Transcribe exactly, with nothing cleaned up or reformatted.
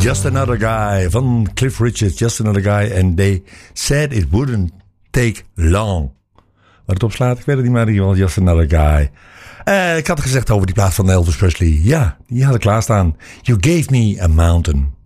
Just Another Guy van Cliff Richard. Just Another Guy. And they said it wouldn't take long. Waar het op slaat, ik weet het niet, maar in ieder geval Just Another Guy. Uh, ik had gezegd over die plaat van Elvis Presley. Ja, die had ik klaarstaan. You Gave Me a Mountain.